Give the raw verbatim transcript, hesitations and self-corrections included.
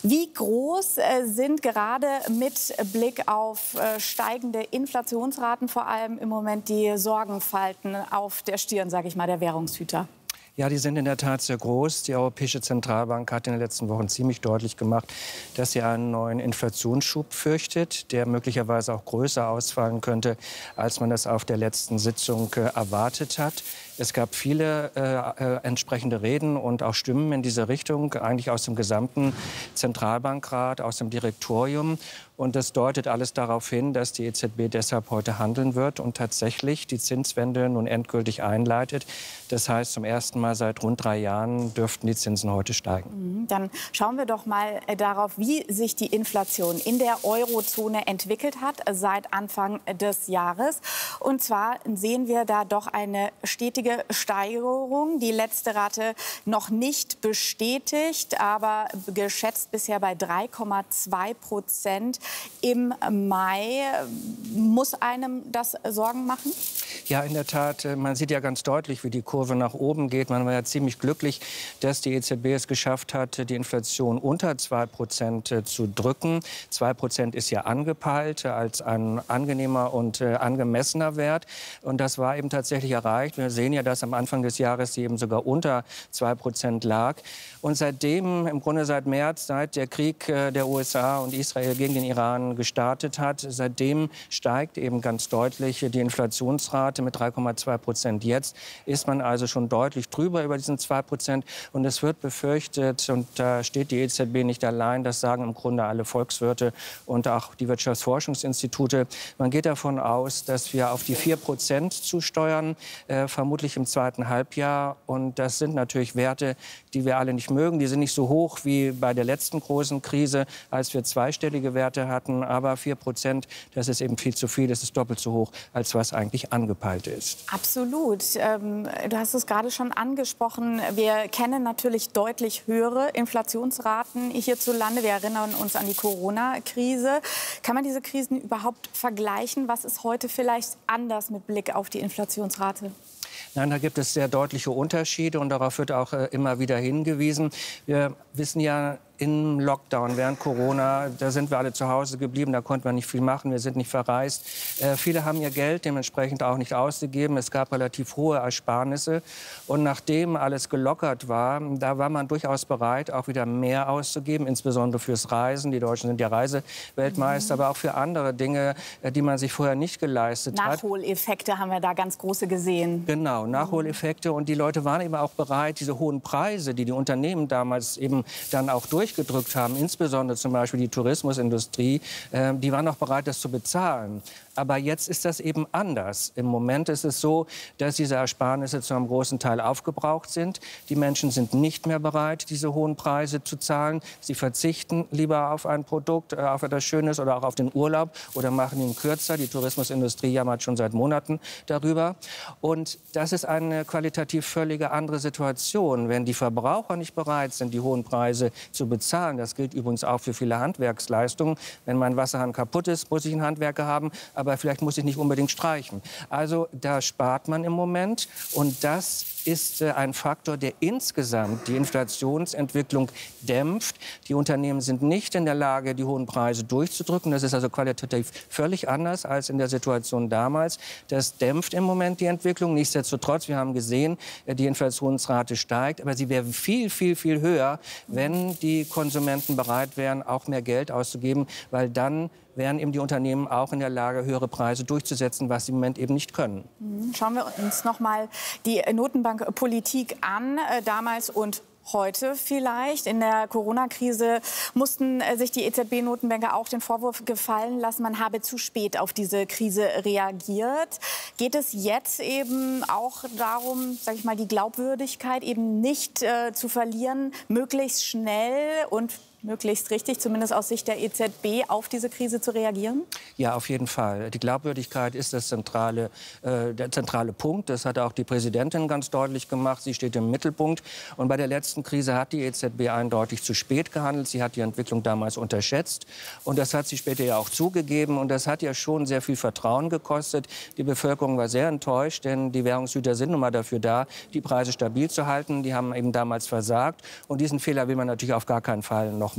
Wie groß äh, sind gerade mit Blick auf äh, steigende Inflationsraten vor allem im Moment die Sorgenfalten auf der Stirn, sage ich mal, der Währungshüter? Ja, die sind in der Tat sehr groß. Die Europäische Zentralbank hat in den letzten Wochen ziemlich deutlich gemacht, dass sie einen neuen Inflationsschub fürchtet, der möglicherweise auch größer ausfallen könnte, als man das auf der letzten Sitzung äh, erwartet hat. Es gab viele äh, äh, entsprechende Reden und auch Stimmen in diese Richtung, eigentlich aus dem gesamten Zentralbankrat, aus dem Direktorium. Und das deutet alles darauf hin, dass die E Z B deshalb heute handeln wird und tatsächlich die Zinswende nun endgültig einleitet. Das heißt, zum ersten Mal seit rund drei Jahren dürften die Zinsen heute steigen. Dann schauen wir doch mal darauf, wie sich die Inflation in der Eurozone entwickelt hat seit Anfang des Jahres. Und zwar sehen wir da doch eine stetige Steigerung. Die letzte Rate noch nicht bestätigt, aber geschätzt bisher bei drei Komma zwei Prozent im Mai. Muss einem das Sorgen machen? Ja, in der Tat. Man sieht ja ganz deutlich, wie die Kurve nach oben geht. Man war ja ziemlich glücklich, dass die E Z B es geschafft hat, die Inflation unter zwei Prozent zu drücken. zwei Prozent ist ja angepeilt als ein angenehmer und angemessener Wert. Und das war eben tatsächlich erreicht. Wir sehen ja, dass am Anfang des Jahres sie eben sogar unter zwei Prozent lag. Und seitdem, im Grunde seit März, seit der Krieg der U S A und Israel gegen den Iran gestartet hat, seitdem steigt eben ganz deutlich die Inflationsrate mit drei Komma zwei Prozent. Jetzt ist man also schon deutlich drüber über diesen zwei Prozent. Und es wird befürchtet, und da steht die E Z B nicht allein, das sagen im Grunde alle Volkswirte und auch die Wirtschaftsforschungsinstitute. Man geht davon aus, dass wir auf die vier Prozent zusteuern, äh, vermutlich im zweiten Halbjahr. Und das sind natürlich Werte, die wir alle nicht mögen. Die sind nicht so hoch wie bei der letzten großen Krise, als wir zweistellige Werte hatten. Aber vier Prozent, das ist eben viel zu viel. Das ist doppelt so hoch, als was eigentlich angepeilt ist. Absolut. Ähm, du hast es gerade schon angesprochen. Wir kennen natürlich deutlich höhere Inflationsraten hierzulande. Wir erinnern uns an die Corona-Krise. Kann man diese Krisen überhaupt vergleichen? Was ist heute vielleicht anders mit Blick auf die Inflationsrate? Nein, da gibt es sehr deutliche Unterschiede und darauf wird auch äh, immer wieder hingewiesen. Wir wissen ja, im Lockdown während Corona, da sind wir alle zu Hause geblieben, da konnten wir nicht viel machen, wir sind nicht verreist. Äh, viele haben ihr Geld dementsprechend auch nicht ausgegeben. Es gab relativ hohe Ersparnisse. Und nachdem alles gelockert war, da war man durchaus bereit, auch wieder mehr auszugeben, insbesondere fürs Reisen. Die Deutschen sind ja Reiseweltmeister, mhm. aber auch für andere Dinge, die man sich vorher nicht geleistet hat. Nachholeffekte haben wir da ganz große gesehen. Genau, Nachholeffekte. Und die Leute waren eben auch bereit, diese hohen Preise, die die Unternehmen damals eben dann auch durch gedrückt haben, insbesondere zum Beispiel die Tourismusindustrie, äh, die waren auch bereit, das zu bezahlen. Aber jetzt ist das eben anders. Im Moment ist es so, dass diese Ersparnisse zu einem großen Teil aufgebraucht sind. Die Menschen sind nicht mehr bereit, diese hohen Preise zu zahlen. Sie verzichten lieber auf ein Produkt, äh, auf etwas Schönes oder auch auf den Urlaub oder machen ihn kürzer. Die Tourismusindustrie jammert schon seit Monaten darüber. Und das ist eine qualitativ völlig andere Situation. Wenn die Verbraucher nicht bereit sind, die hohen Preise zu bezahlen, das gilt übrigens auch für viele Handwerksleistungen. Wenn mein Wasserhahn kaputt ist, muss ich einen Handwerker haben. Aber vielleicht muss ich nicht unbedingt streichen. Also da spart man im Moment. Und das ist äh, ein Faktor, der insgesamt die Inflationsentwicklung dämpft. Die Unternehmen sind nicht in der Lage, die hohen Preise durchzudrücken. Das ist also qualitativ völlig anders als in der Situation damals. Das dämpft im Moment die Entwicklung. Nichtsdestotrotz, wir haben gesehen, äh, die Inflationsrate steigt. Aber sie wäre viel, viel, viel höher, wenn die Konsumenten bereit wären, auch mehr Geld auszugeben. Weil dann wären eben die Unternehmen auch in der Lage, höhere Preise durchzusetzen, was sie im Moment eben nicht können. Schauen wir uns noch mal die Notenbankpolitik an, äh, damals und heute vielleicht. In der Corona-Krise mussten äh, sich die E Z B-Notenbanker auch den Vorwurf gefallen lassen, man habe zu spät auf diese Krise reagiert. Geht es jetzt eben auch darum, sage ich mal, die Glaubwürdigkeit eben nicht äh, zu verlieren, möglichst schnell und möglichst richtig, zumindest aus Sicht der E Z B, auf diese Krise zu reagieren? Ja, auf jeden Fall. Die Glaubwürdigkeit ist das zentrale, äh, der zentrale Punkt. Das hat auch die Präsidentin ganz deutlich gemacht. Sie steht im Mittelpunkt. Und bei der letzten Krise hat die E Z B eindeutig zu spät gehandelt. Sie hat die Entwicklung damals unterschätzt. Und das hat sie später ja auch zugegeben. Und das hat ja schon sehr viel Vertrauen gekostet. Die Bevölkerung war sehr enttäuscht, denn die Währungshüter sind nun mal dafür da, die Preise stabil zu halten. Die haben eben damals versagt. Und diesen Fehler will man natürlich auf gar keinen Fall noch